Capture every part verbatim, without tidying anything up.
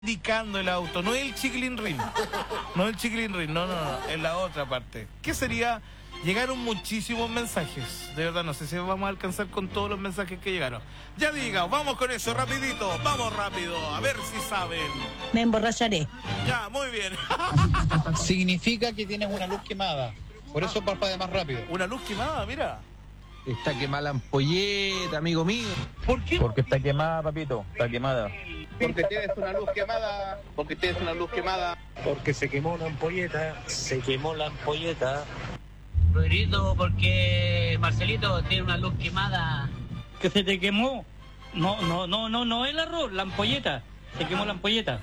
indicando el auto, no es el chiquilín ring, no es el chiquilín ring, no, no, no, es la otra parte. ¿Qué sería? Llegaron muchísimos mensajes, de verdad, no sé si vamos a alcanzar con todos los mensajes que llegaron. Ya diga, vamos con eso, rapidito, vamos rápido, a ver si saben. Me emborracharé. Ya, muy bien. Significa que tienes una luz quemada, por eso parpadea más rápido. Una luz quemada, mira. Está quemada la ampolleta, amigo mío. ¿Por qué? Porque está quemada, papito, está quemada. Porque tienes una luz quemada, porque tienes una luz quemada. Porque se quemó la ampolleta, se quemó la ampolleta. Rodriguito, porque Marcelito tiene una luz quemada. Que se te quemó. No, no, no, no, no el arroz, la ampolleta. Se quemó la ampolleta.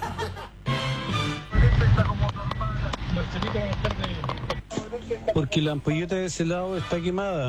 Porque la ampolleta de ese lado está quemada.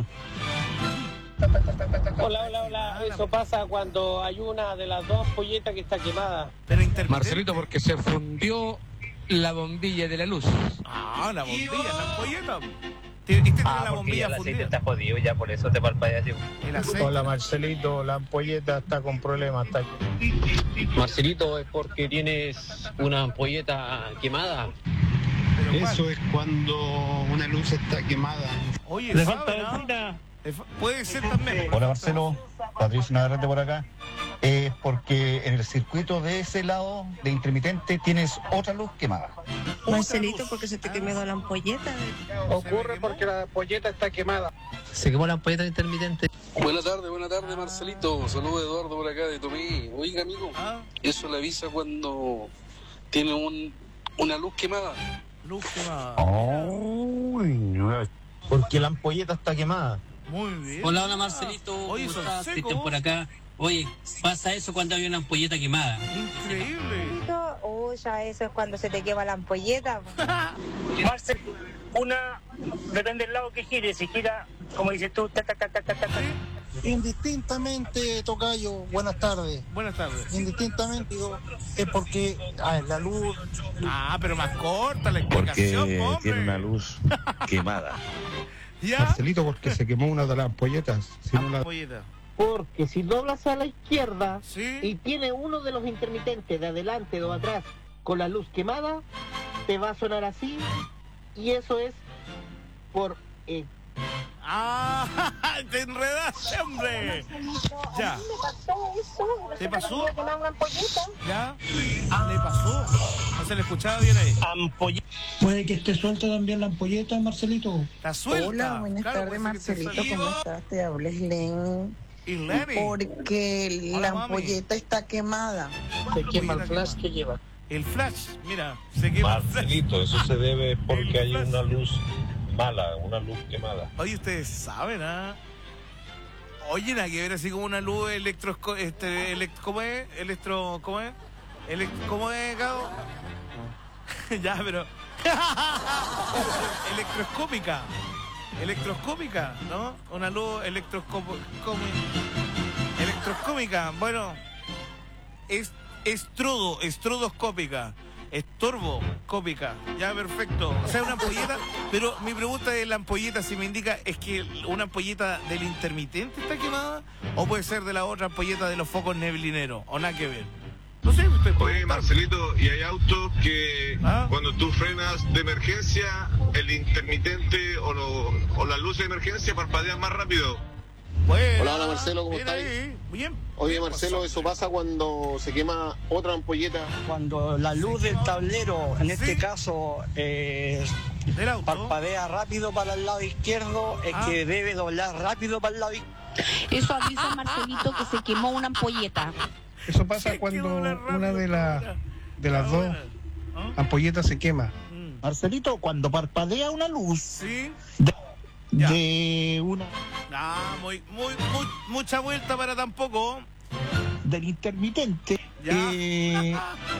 Hola, hola, hola. Eso pasa cuando hay una de las dos ampolletas que está quemada. Pero intermitente. Marcelito, porque se fundió la bombilla de la luz. Ah, la bombilla, la ampolleta. Este tiene Ah, la porque bombilla ya el aceite fundida. está jodido, ya por eso te parpadea así. El aceite. Hola Marcelito, la ampolleta está con problemas. Está... Marcelito, es porque tienes una ampolleta quemada. Pero Eso es cuando una luz está quemada. Oye, Le ¿sabe, falta no? benzina. Le fa- Puede ser también. Hola Marcelo, Patricio Navarrete por acá. Es porque en el circuito de ese lado de intermitente tienes otra luz quemada. Marcelito, luz. porque se te Ah. quemó la ampolleta. Ocurre porque la ampolleta está quemada. Se quemó la ampolleta intermitente. Buenas tardes, buenas tardes Marcelito. Saludos Eduardo por acá de Tomé. Oiga amigo, Ah, eso le avisa cuando tiene un, una luz quemada. luz quemada. Porque la ampolleta está quemada. Muy bien. Hola, hola Marcelito. Oye, ¿Cómo son estás? secos. Cristian por acá. Oye, pasa eso cuando hay una ampolleta quemada. Increíble. Oh, ya eso es cuando se te quema la ampolleta. Marcel, una, depende del lado que gire. Si gira, como dices tú, ta, ta, ta, ta, ta, ta, ta. Indistintamente, tocayo, buenas tardes. Buenas tardes. Indistintamente, digo, es porque a ver, la luz. Ah, pero más corta la explicación, hombre. luz quemada. ¿Ya? Marcelito, porque se quemó una de las ampolletas. Si no la... Ampolleta. Porque si doblas a la izquierda Sí. y tiene uno de los intermitentes de adelante o atrás con la luz quemada, te va a sonar así. Y eso es por... Eh, Ah, te enredaste, hombre. Ya. ¿Te pasó? ¿Ya? ¿Le pasó? No se le escuchaba bien ahí. Ampolleta. ¿Puede que esté suelta también la ampolleta, Marcelito? Está suelta. Hola, buenas Claro, tardes, puede ser que esté Marcelito. ¿Cómo suelta. estás? Te habla Len. Y Lenny, Porque Hola, la mami. ampolleta está quemada. se quema el flash que lleva. el flash, mira, se quema el flash. Marcelito, eso se debe porque El hay flash. una luz mala, una luz quemada. Oye, ustedes saben, ¿ah? Oye, nada que ver así como una luz electro... Este, elect- ¿Cómo es? Electro... ¿Cómo es? Elect- ¿Cómo es, Gabo? Ya, pero... Electroscópica. Electroscópica, ¿no? Una luz electroscópica. Electroscópica, bueno... Es estrodo, estrodoscópica. Estorbocópica, ya perfecto. O sea, una ampolleta, pero mi pregunta es la ampolleta, si me indica, ¿es que una ampolleta del intermitente está quemada? ¿O puede ser de la otra ampolleta de los focos neblineros? ¿O nada que ver? No sé, usted puede Oye, estar. Marcelito, y hay autos que ¿Ah? cuando tú frenas de emergencia, el intermitente o, lo- o la luz de emergencia parpadean más rápido. Bueno, Hola, hola, Marcelo, ¿cómo bien estáis? ahí, Bien. Oye bien, Marcelo, pasó. eso pasa cuando se quema otra ampolleta. Cuando la luz del tablero, en este Sí. caso, eh, Del auto. parpadea rápido para el lado izquierdo, es Ah. que debe doblar rápido para el lado izquierdo. Eso avisa Marcelito que se quemó una ampolleta. Eso pasa Sí, cuando que dobla rápido, una de, la- ahora. de las dos Ahora. ¿Ah? ampolletas se quema. Mm. Marcelito, cuando parpadea una luz Sí. de, Ya. de una Ah, muy, muy, muy, mucha vuelta para tampoco. del intermitente, Ya. eh,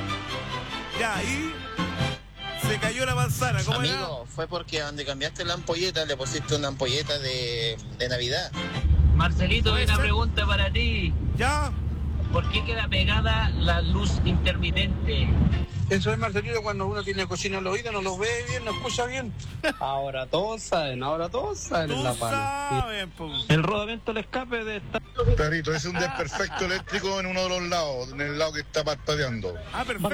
Ya, y se cayó la manzana, ¿cómo era? Amigo, fue porque donde cambiaste la ampolleta le pusiste una ampolleta de, de Navidad. Marcelito, ¿Puede hay una ser? pregunta para ti. Ya, ¿Por qué queda pegada la luz intermitente? Eso es, Marcelito, cuando uno tiene cocina al oído, no lo ve bien, no escucha bien. Ahora todos saben, ahora todos saben en Tú la pana. sabes, po. El rodamiento del escape de esta... Clarito, es un desperfecto eléctrico en uno de los lados, en el lado que está parpadeando. Ah, perfecto.